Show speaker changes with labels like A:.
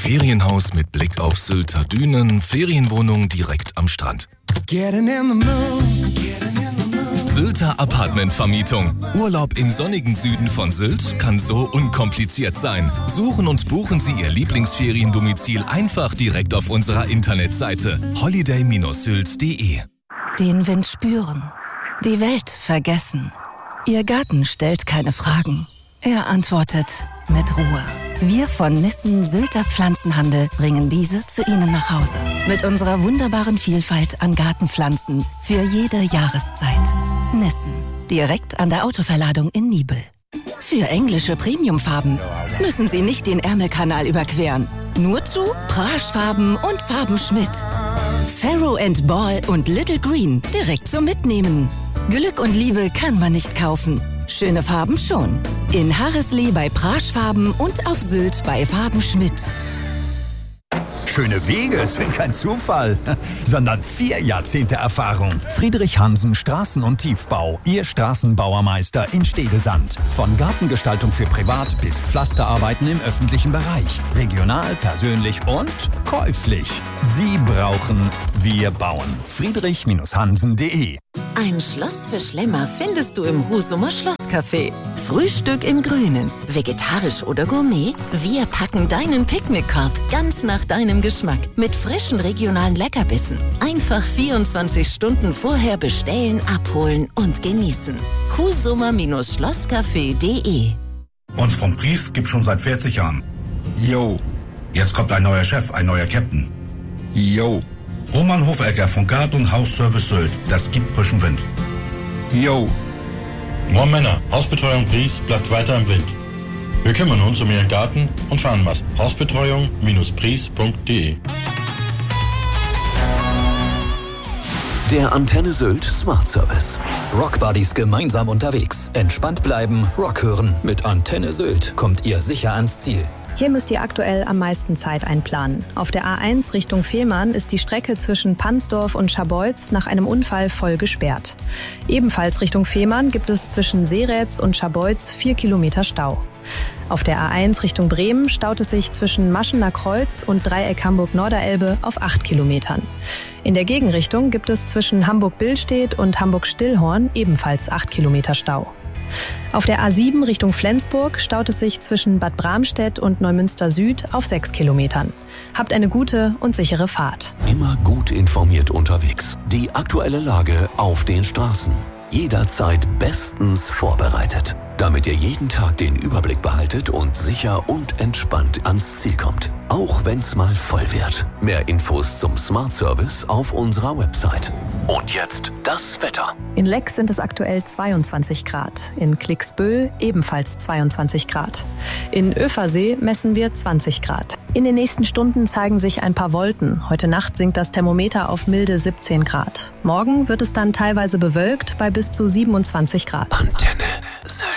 A: Ferienhaus mit Blick auf Sylter Dünen, Ferienwohnung direkt am Strand. Sylter Apartmentvermietung. Urlaub im sonnigen Süden von Sylt kann so unkompliziert sein. Suchen und buchen Sie Ihr Lieblingsferiendomizil einfach direkt auf unserer Internetseite holiday-sylt.de.
B: Den Wind spüren, die Welt vergessen. Ihr Garten stellt keine Fragen. Er antwortet mit Ruhe. Wir von Nissen Sylter Pflanzenhandel bringen diese zu Ihnen nach Hause. Mit unserer wunderbaren Vielfalt an Gartenpflanzen für jede Jahreszeit. Nissen, direkt an der Autoverladung in Niebel. Für englische Premiumfarben müssen Sie nicht den Ärmelkanal überqueren. Nur zu Praschfarben und Farben Schmidt. Farrow & Ball und Little Green direkt zum Mitnehmen. Glück und Liebe kann man nicht kaufen. Schöne Farben schon. In Harreslee bei Praschfarben und auf Sylt bei Farben Schmidt.
C: Schöne Wege sind kein Zufall, sondern 4 Jahrzehnte Erfahrung. Friedrich Hansen Straßen- und Tiefbau, Ihr Straßenbauermeister in Stedesand. Von Gartengestaltung für Privat bis Pflasterarbeiten im öffentlichen Bereich. Regional, persönlich und käuflich. Sie brauchen, wir bauen. Friedrich-Hansen.de.
D: Ein Schloss für Schlemmer findest du im Husumer Schlosscafé. Frühstück im Grünen, vegetarisch oder Gourmet? Wir packen deinen Picknickkorb ganz nach deinem Geschmack mit frischen regionalen Leckerbissen. Einfach 24 Stunden vorher bestellen, abholen und genießen. Husumer-Schlosscafé.de.
E: Uns vom Pries gibt schon seit 40 Jahren. Yo. Jetzt kommt ein neuer Chef, ein neuer Captain. Yo. Roman Hofecker von Gart- und Hausservice Sylt. Das gibt frischen Wind. Yo.
F: Moin Männer, Hausbetreuung Pries bleibt weiter im Wind. Wir kümmern uns um Ihren Garten und Fahnenmast. Hausbetreuung-pries.de.
G: Der Antenne Sylt Smart Service. Rockbuddies gemeinsam unterwegs. Entspannt bleiben, Rock hören. Mit Antenne Sylt kommt ihr sicher ans Ziel.
H: Hier müsst ihr aktuell am meisten Zeit einplanen. Auf der A1 Richtung Fehmarn ist die Strecke zwischen Pansdorf und Scharbeutz nach einem Unfall voll gesperrt. Ebenfalls Richtung Fehmarn gibt es zwischen Seerätz und Scharbeutz 4 Kilometer Stau. Auf der A1 Richtung Bremen staut es sich zwischen Maschener Kreuz und Dreieck Hamburg-Norderelbe auf 8 Kilometern. In der Gegenrichtung gibt es zwischen Hamburg-Billstedt und Hamburg-Stillhorn ebenfalls 8 Kilometer Stau. Auf der A7 Richtung Flensburg staut es sich zwischen Bad Bramstedt und Neumünster Süd auf 6 Kilometern. Habt eine gute und sichere Fahrt.
G: Immer gut informiert unterwegs. Die aktuelle Lage auf den Straßen. Jederzeit bestens vorbereitet, damit ihr jeden Tag den Überblick behaltet und sicher und entspannt ans Ziel kommt. Auch wenn's mal voll wird. Mehr Infos zum Smart Service auf unserer Website. Und jetzt das Wetter.
H: In Leck sind es aktuell 22 Grad. In Klicksbüll ebenfalls 22 Grad. In Öfersee messen wir 20 Grad. In den nächsten Stunden zeigen sich ein paar Wolken. Heute Nacht sinkt das Thermometer auf milde 17 Grad. Morgen wird es dann teilweise bewölkt bei bis zu 27 Grad.
G: Antenne Sylt.